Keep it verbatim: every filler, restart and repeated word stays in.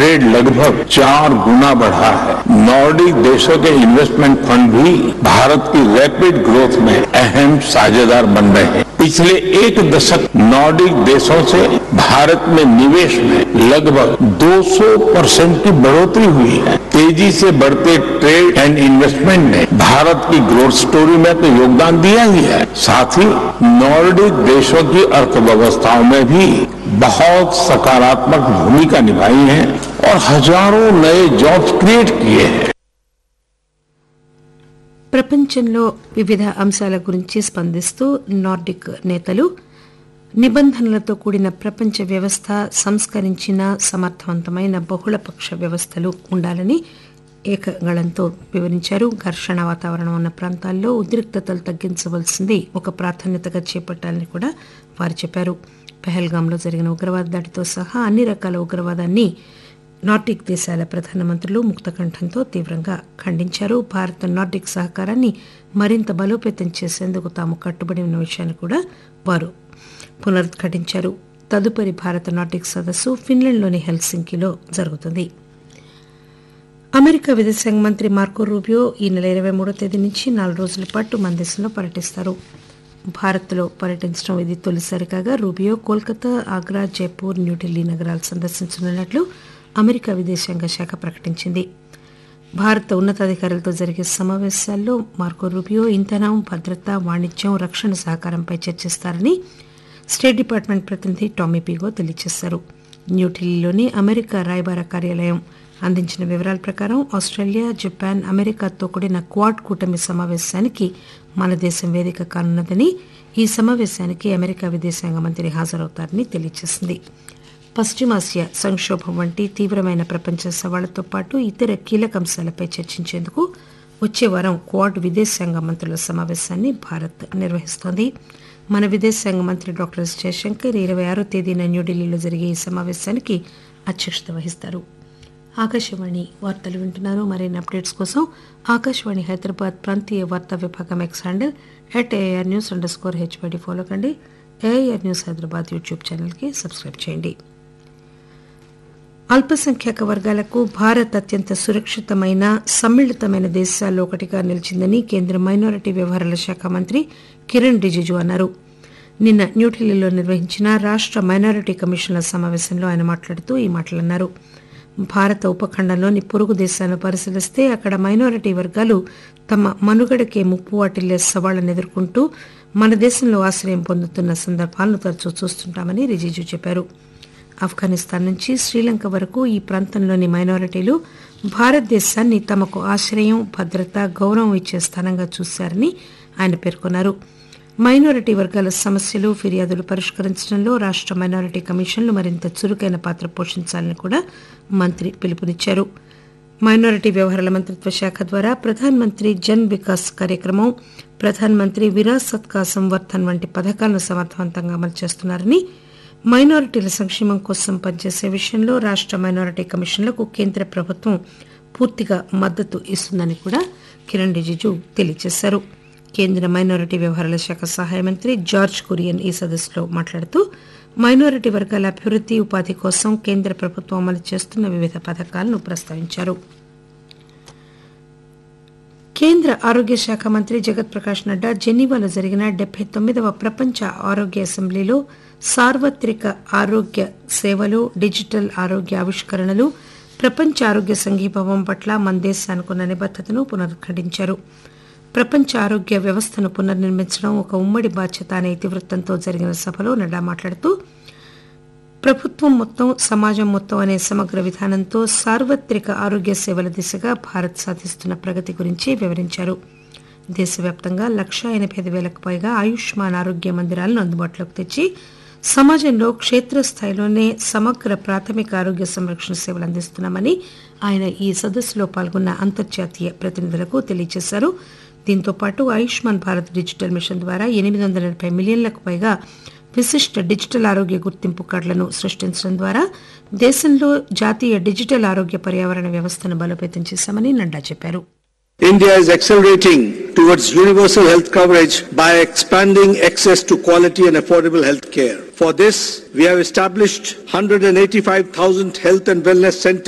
Trade लगभग चार गुना बढ़ा है। नॉर्डिक देशों के इन्वेस्टमेंट फंड भी भारत की रैपिड ग्रोथ में अहम साझेदार बन रहे हैं। पिछले एक दशक नॉर्डिक देशों से भारत में निवेश में लगभग दो सौ परसेंट की बढ़ोतरी हुई है। तेजी से बढ़ते ट्रेड एंड इन्वेस्टमेंट ने भारत की ग्रोथ स्टोरी में तो योगदान दिया ही है, साथ ही नॉर्डिक देशों की अर्थव्यवस्थाओं में भी बहुत सकारात्मक भूमिका निभाई है और हजारों नए जॉब्स क्रिएट किए हैं। ప్రపంచంలో వివిధ అంశాల గురించి స్పందిస్తూ నార్డిక్ నేతలు నిబంధనలతో కూడిన ప్రపంచ వ్యవస్థ, సంస్కరించిన సమర్థవంతమైన బహుళపక్ష వ్యవస్థలు ఉండాలని ఏకగళంతో వివరించారు. ఘర్షణ వాతావరణం ఉన్న ప్రాంతాల్లో ఉద్రిక్తతలు తగ్గించవలసింది ఒక ప్రాధాన్యతగా చేపట్టాలని కూడా వారు చెప్పారు. పెహల్గాంలో జరిగిన ఉగ్రవాద దాడితో సహా అన్ని రకాల ఉగ్రవాదాన్ని నార్డిక్ దేశాల ప్రధానమంత్రులు ముక్తకంఠంతో తీవ్రంగా ఖండించారు. భారత్ నార్డిక్ సహకారాన్ని మరింత బలోపేతం చేసేందుకు తాము కట్టుబడి ఉన్న విషయాన్ని కూడా వారు పునరుద్ఘాటించారు. తదుపరి భారత నార్డిక్ సదస్సు ఫిన్లాండ్లోని హెల్సింకీలో జరుగుతుంది. అమెరికా విదేశాంగ మంత్రి మార్కో రూబియో ఈ నెల ఇరవై మూడో తేదీ నుంచి నాలుగు రోజుల పాటు మన దేశంలో పర్యటిస్తారు. భారత్లో పర్యటించడం ఇది తొలిసారి కాగా రూబియో కోల్కతా, ఆగ్రా, జైపూర్, న్యూఢిల్లీ నగరాలు సందర్శించనున్నట్లు అమెరికా విదేశాంగ శాఖ ప్రకటించింది. భారత ఉన్నతాధికారులతో జరిగే సమావేశాల్లో మార్కో రూబియో ఇంధనం, భద్రత, వాణిజ్యం, రక్షణ సహకారంపై చర్చిస్తారని స్టేట్ డిపార్ట్మెంట్ ప్రతినిధి టామీ పీగో తెలియజేశారు. న్యూఢిల్లీలోని అమెరికా రాయబార కార్యాలయం అందించిన వివరాల ప్రకారం ఆస్ట్రేలియా, జపాన్, అమెరికాతో కూడిన క్వాడ్ కూటమి సమావేశానికి మన దేశం వేదిక కానున్నదని, ఈ సమావేశానికి అమెరికా విదేశాంగ మంత్రి హాజరవుతారని తెలియజేసింది. పశ్చిమాసియా సంక్షోభం వంటి తీవ్రమైన ప్రపంచ సవాళ్లతో పాటు ఇతర కీలక అంశాలపై చర్చించేందుకు వచ్చే వారం క్వాడ్ విదేశాంగ మంత్రుల సమావేశాన్ని భారత్ నిర్వహిస్తోంది. మన విదేశాంగ మంత్రి డాక్టర్ ఎస్ జయశంకర్ ఇరవై ఆరో తేదీన న్యూఢిల్లీలో జరిగే ఈ సమావేశానికి అధ్యక్షత వహిస్తారు. ఆకాశవాణి వార్తలు వింటున్నారు. మరిన్ని అప్డేట్స్ కోసం ఆకాశవాణి హైదరాబాద్ ప్రాంతీయ వార్తా విభాగం X handle at AR news under score HYD follow కండి. ఏఆర్ న్యూస్ హైదరాబాద్ యూట్యూబ్ ఛానల్కి సబ్స్క్రైబ్ చేయండి. అల్పసంఖ్యాక వర్గాలకు భారత్ అత్యంత సురక్షితమైన, సమ్మిళితమైన దేశాల్లో ఒకటిగా నిలిచిందని కేంద్ర మైనారిటీ వ్యవహారాల శాఖ మంత్రి కిరణ్ రిజిజు అన్నారు. నిన్న న్యూఢిల్లీలో నిర్వహించిన రాష్ట మైనారిటీ కమిషన్ల సమావేశంలో ఆయన మాట్లాడుతూ ఈ మాటలన్నారు. భారత ఉపఖండంలోని పొరుగు దేశాలను పరిశీలిస్తే అక్కడ మైనారిటీ వర్గాలు తమ మనుగడకే ముప్పు వాటిల్లే సవాళ్లను ఎదుర్కొంటూ మన దేశంలో ఆశ్రయం పొందుతున్న సందర్భాలను తరచూ చూస్తుంటామని రిజిజు చెప్పారు. ఆఫ్ఘనిస్తాన్ నుంచి శ్రీలంక వరకు ఈ ప్రాంతంలోని మైనారిటీలు భారతదేశాన్ని తమకు ఆశ్రయం, భద్రత, గౌరవం ఇచ్చే స్థానంగా చూశారని ఆయన పేర్కొన్నారు. మైనారిటీ వర్గాల సమస్యలు, ఫిర్యాదులు పరిష్కరించడంలో రాష్ట మైనారిటీ కమిషన్లు మరింత చురుకైన పాత్ర పోషించాలని కూడా మంత్రి పిలుపునిచ్చారు. మైనారిటీ వ్యవహారాల మంత్రిత్వ శాఖ ద్వారా ప్రధాన్ మంత్రి జన్ వికాస్ కార్యక్రమం, ప్రధాన్ మంత్రి విరాసత్ కా సంవర్ధన్ వంటి పథకాలను సమర్థవంతంగా అమలు చేస్తున్నారని, మైనారిటీల సంక్షేమం కోసం పనిచేసే విషయంలో రాష్ట మైనారిటీ కమిషన్లకు కేంద్ర ప్రభుత్వం పూర్తిగా మద్దతు ఇస్తుందని కూడా కిరణ్ రిజిజు తెలియజేశారు. కేంద్ర మైనారిటీ వ్యవహారాల శాఖ సహాయ మంత్రి జార్జ్ కురియన్ ఈ సదస్సులో మాట్లాడుతూ మైనారిటీ వర్గాల అభివృద్ది, ఉపాధి కోసం కేంద్ర ప్రభుత్వం అమలు చేస్తున్న వివిధ పథకాలను ప్రస్తావించారు. కేంద్ర ఆరోగ్య శాఖ మంత్రి జగత్ ప్రకాష్ నడ్డా జెనీవాలో జరిగిన డెబ్బై తొమ్మిదవ ప్రపంచ ఆరోగ్య అసెంబ్లీలో సార్వత్రిక ఆరోగ్య సేవలు, డిజిటల్ ఆరోగ్య ఆవిష్కరణలు, ప్రపంచ ఆరోగ్య సంఘీభావం పట్ల మన దేశానికి ఉన్న నిబద్దతను పునరుద్ఘాటించారు. ప్రపంచ ఆరోగ్య వ్యవస్థను పునర్నిర్మించడం ఒక ఉమ్మడి బాధ్యత అనే ఇతివృత్తంతో జరిగిన సభలో నడ్డా మాట్లాడుతూ ప్రభుత్వం మొత్తం, సమాజం మొత్తం అనే సమగ్ర విధానంతో సార్వత్రిక ఆరోగ్య సేవల దిశగా భారత్ సాధిస్తున్న ప్రగతి గురించి వివరించారు. దేశవ్యాప్తంగా లక్షా ఎనభై ఐదు వేలకు పైగా ఆయుష్మాన్ ఆరోగ్య మందిరాలను అందుబాటులోకి తెచ్చి సమాజంలో క్షేత్రస్థాయిలోనే సమగ్ర ప్రాథమిక ఆరోగ్య సంరక్షణ సేవలు అందిస్తున్నామని ఆయన ఈ సదస్సులో పాల్గొన్న అంతర్జాతీయ ప్రతినిధులకు తెలియజేశారు. దీంతో పాటు ఆయుష్మాన్ భారత్ డిజిటల్ మిషన్ ద్వారా ఎనిమిది వందల ఎనభై మిలియన్లకు పైగా విశిష్ట డిజిటల్ ఆరోగ్య గుర్తింపు కార్డులను సృష్టించడం ద్వారా దేశంలో జాతీయ డిజిటల్ ఆరోగ్య పర్యావరణ వ్యవస్థను బలోపేతం చేశామని నడ్డా చెప్పారు. India is accelerating towards universal health coverage by expanding access to quality and affordable health care. For this, we have established one hundred eighty-five thousand health and wellness centers